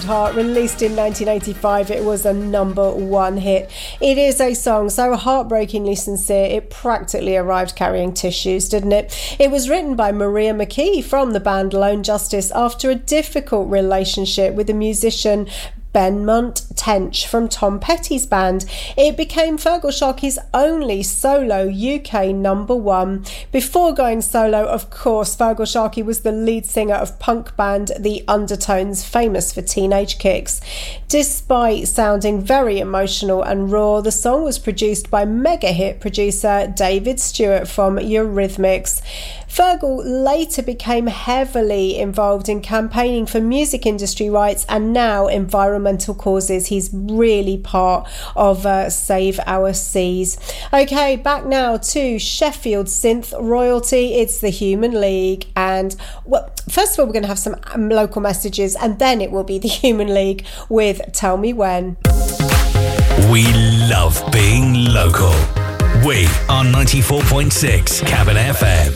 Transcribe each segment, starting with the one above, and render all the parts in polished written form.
Heart, released in 1985, it was a #1 hit. It is a song so heartbreakingly sincere, it practically arrived carrying tissues, didn't it? It was written by Maria McKee from the band Lone Justice after a difficult relationship with the musician Benmont Tench from Tom Petty's band. It became Feargal Sharkey's only solo UK #1. Before going solo, of course, Feargal Sharkey was the lead singer of punk band The Undertones, famous for Teenage Kicks. Despite sounding very emotional and raw, the song was produced by mega hit producer David Stewart from Eurythmics. Feargal later became heavily involved in campaigning for music industry rights and now environmental causes. He's really part of Save Our Seas. Okay, back now to Sheffield synth royalty. It's the Human League. And well, first of all, we're going to have some local messages, and then it will be the Human League with Tell Me When. We love being local. We are 94.6 Cabin FM.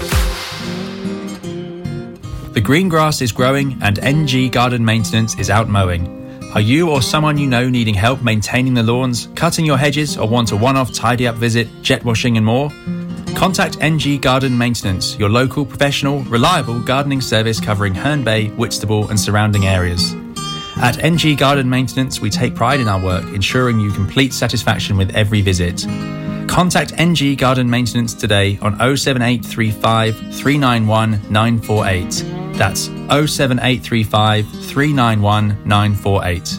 The green grass is growing and NG Garden Maintenance is out mowing. Are you or someone you know needing help maintaining the lawns, cutting your hedges, or want a one-off tidy-up visit, jet washing and more? Contact NG Garden Maintenance, your local, professional, reliable gardening service covering Herne Bay, Whitstable and surrounding areas. At NG Garden Maintenance, we take pride in our work, ensuring you complete satisfaction with every visit. Contact NG Garden Maintenance today on 07835 391 948. That's 07835 391 948.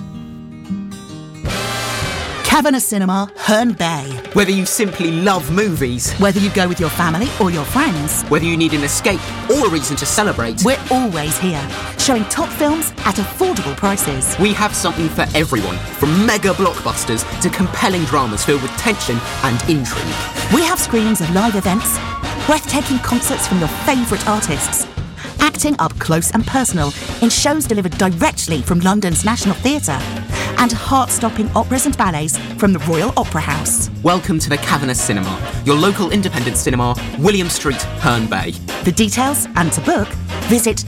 Kavanagh Cinema, Herne Bay. Whether you simply love movies, Whether you go with your family or your friends, whether you need an escape or a reason to celebrate, we're always here, showing top films at affordable prices. we have something for everyone, from mega blockbusters to compelling dramas filled with tension and intrigue. We have screenings of live events, breathtaking concerts from your favourite artists, acting up close and personal in shows delivered directly from London's National Theatre, and heart-stopping operas and ballets from the Royal Opera House. Welcome to the Kavanagh Cinema, your local independent cinema, William Street, Herne Bay. For details and to book, visit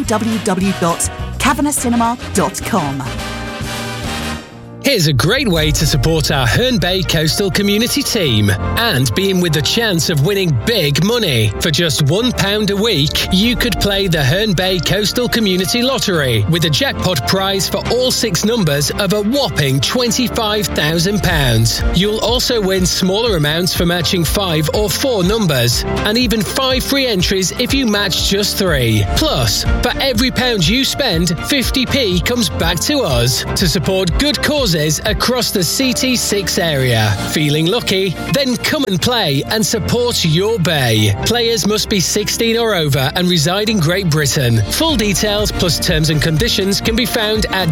www.kavanaghcinema.com. Here's a great way to support our Herne Bay Coastal Community team and be in with the chance of winning big money. For just £1 a week, you could play the Herne Bay Coastal Community Lottery with a jackpot prize for all 6 numbers of a whopping £25,000. You'll also win smaller amounts for matching 5 or 4 numbers, and even 5 free entries if you match just 3. Plus, for every £1 you spend, 50p comes back to us to support good causes across the CT6 area. Feeling lucky? Then come and play and support your bay. Players must be 16 or over and reside in Great Britain. Full details plus terms and conditions can be found at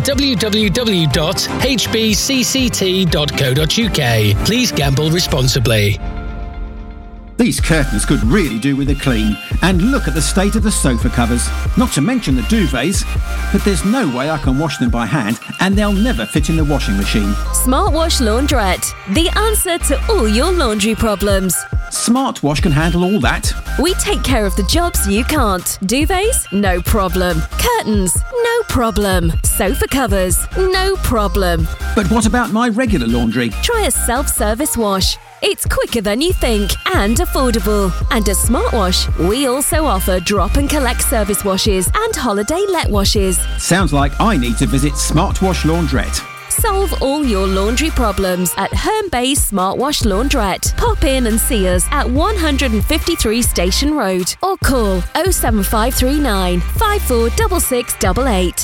www.hbcct.co.uk. Please gamble responsibly. These curtains could really do with a clean. And look at the state of the sofa covers. Not to mention the duvets. But there's no way I can wash them by hand, and they'll never fit in the washing machine. Smartwash Laundrette, the answer to all your laundry problems. Smartwash can handle all that. We take care of the jobs you can't. Duvets? No problem. Curtains? No problem. Sofa covers? No problem. But what about my regular laundry? Try a self-service wash. It's quicker than you think and affordable. And at Smartwash, we also offer drop and collect service washes and holiday let washes. Sounds like I need to visit Smartwash Laundrette. Solve all your laundry problems at Herne Bay Smartwash Laundrette. Pop in and see us at 153 Station Road or call 07539 546688.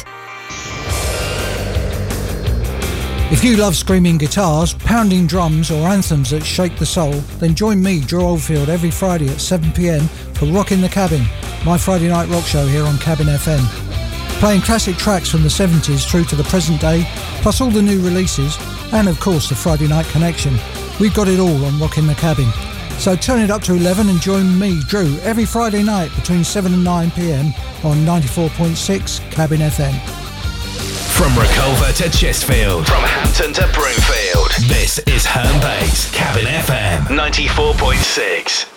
If you love screaming guitars, pounding drums or anthems that shake the soul, then join me, Drew Oldfield, every Friday at 7pm for Rockin' the Cabin, my Friday night rock show here on Cabin FM. Playing classic tracks from the 70s through to the present day, plus all the new releases, and of course the Friday Night Connection. We've got it all on Rockin' the Cabin. So turn it up to 11 and join me, Drew, every Friday night between 7 and 9pm on 94.6 Cabin FM. From Reculver to Chestfield, from Hampton to Broomfield, this is Herne Bay's Cabin FM 94.6.